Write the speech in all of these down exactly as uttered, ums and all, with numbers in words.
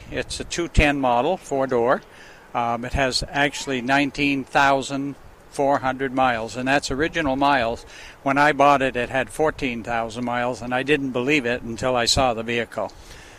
It's a two ten model, four-door. Um, it has actually nineteen thousand four hundred miles, and that's original miles. When I bought it, it had fourteen thousand miles, and I didn't believe it until I saw the vehicle.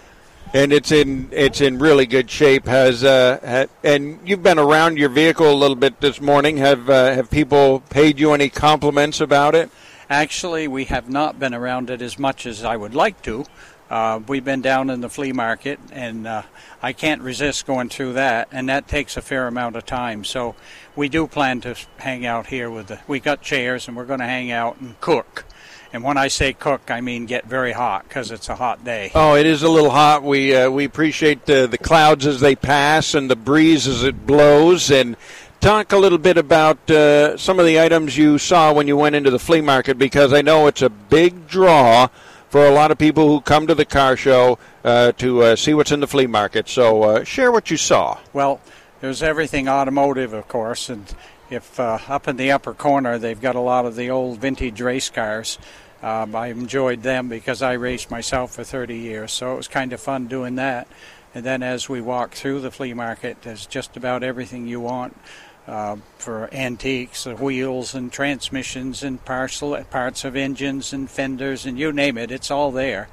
And it's in it's in really good shape. Has uh, ha, and you've been around your vehicle a little bit this morning. Have uh, have people paid you any compliments about it? Actually, we have not been around it as much as I would like to. Uh, we've been down in the flea market, and uh, I can't resist going through that, and that takes a fair amount of time. So we do plan to hang out here with the. We got chairs, and we're going to hang out and cook. And when I say cook, I mean get very hot because it's a hot day. Oh, it is a little hot. We uh, we appreciate the, the clouds as they pass and the breeze as it blows. And talk a little bit about uh, some of the items you saw when you went into the flea market, because I know it's a big draw for a lot of people who come to the car show uh, to uh, see what's in the flea market. So uh, share what you saw. Well, there's everything automotive, of course, and if uh, up in the upper corner they've got a lot of the old vintage race cars. Um, I enjoyed them because I raced myself for thirty years, so it was kind of fun doing that. And then as we walk through the flea market, there's just about everything you want uh, for antiques, uh, wheels and transmissions and parcel, parts of engines and fenders and you name it, it's all there.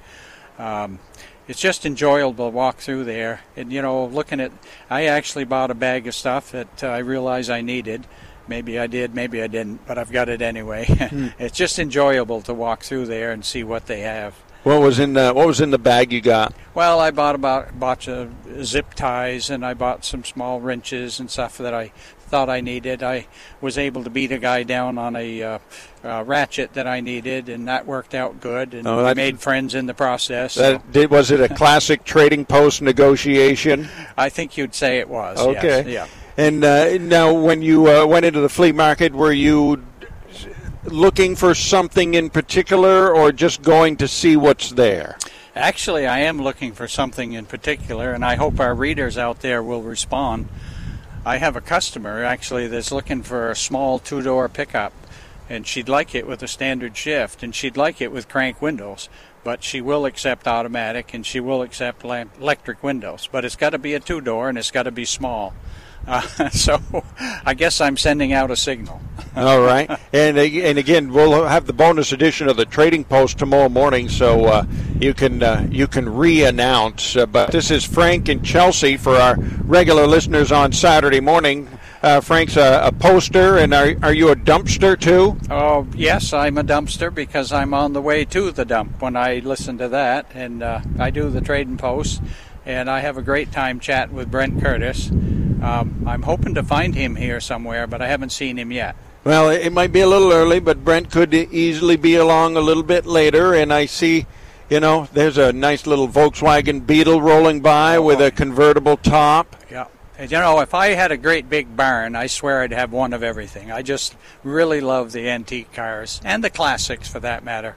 Um, it's just enjoyable to walk through there. And, you know, looking at, I actually bought a bag of stuff that uh, I realized I needed. Maybe I did, maybe I didn't, but I've got it anyway. Mm. It's just enjoyable to walk through there and see what they have. What was in the What was in the bag you got? Well, I bought about a bunch of zip ties, and I bought some small wrenches and stuff that I thought I needed. I was able to beat a guy down on a uh, uh, ratchet that I needed, and that worked out good. And oh, I made friends in the process. That so. did, was it a classic trading post negotiation? I think you'd say it was. Okay. Yes. Yeah. And uh, now, when you uh, went into the flea market, were you looking for something in particular or just going to see what's there? Actually, I am looking for something in particular, and I hope our readers out there will respond. I have a customer, actually, that's looking for a small two-door pickup, and she'd like it with a standard shift, and she'd like it with crank windows, but she will accept automatic, and she will accept electric windows. But it's got to be a two-door, and it's got to be small. Uh, so I guess I'm sending out a signal. All right. And and again, we'll have the bonus edition of the Trading Post tomorrow morning, so uh, you can uh, you can re-announce. Uh, but this is Frank and Chelsea for our regular listeners on Saturday morning. Uh, Frank's a, a poster, and are, are you a dumpster too? Oh, yes, I'm a dumpster because I'm on the way to the dump when I listen to that, and uh, I do the Trading Post, and I have a great time chatting with Brent Curtis. Um, I'm hoping to find him here somewhere, but I haven't seen him yet. Well, it might be a little early, but Brent could easily be along a little bit later. And I see, you know, there's a nice little Volkswagen Beetle rolling by oh, with a convertible top. Yeah. And, you know, if I had a great big barn, I swear I'd have one of everything. I just really love the antique cars, and the classics for that matter.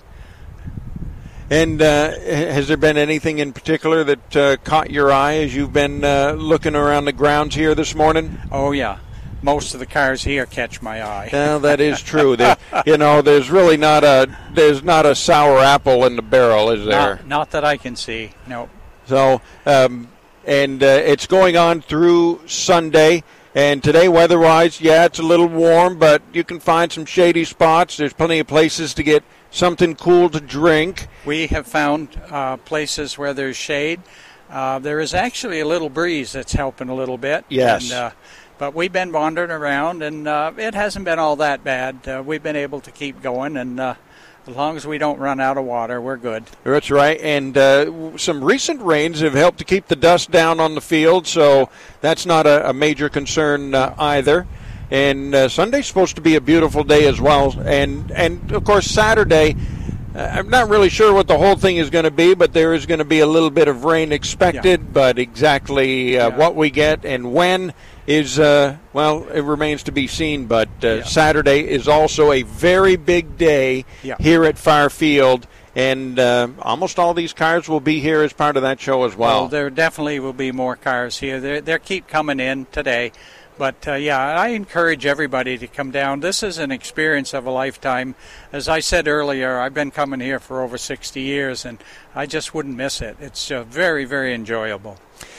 And uh, has there been anything in particular that uh, caught your eye as you've been uh, looking around the grounds here this morning? Oh, yeah. Most of the cars here catch my eye. Well, that is true. There, you know, there's really not a there's not a sour apple in the barrel, is there? Not, not that I can see. No. So, um, and uh, it's going on through Sunday. And today, weather-wise, yeah, it's a little warm, but you can find some shady spots. There's plenty of places to get something cool to drink. We have found uh, places where there's shade. Uh, there is actually a little breeze that's helping a little bit. Yes. And, uh, but we've been wandering around, and uh, it hasn't been all that bad. Uh, we've been able to keep going, and uh, as long as we don't run out of water, we're good. That's right. And uh, some recent rains have helped to keep the dust down on the field, so that's not a, a major concern uh, either. And uh, Sunday's supposed to be a beautiful day as well. And, and of course, Saturday, uh, I'm not really sure what the whole thing is going to be, but there is going to be a little bit of rain expected. Yeah. But exactly uh, yeah. what we get and when is, uh, well, it remains to be seen. But uh, yeah. Saturday is also a very big day yeah. here at Fairfield. And uh, almost all these cars will be here as part of that show as well. Well, there definitely will be more cars here. They they keep coming in today. But, uh, yeah, I encourage everybody to come down. This is an experience of a lifetime. As I said earlier, I've been coming here for over sixty years, and I just wouldn't miss it. It's uh, very, very enjoyable.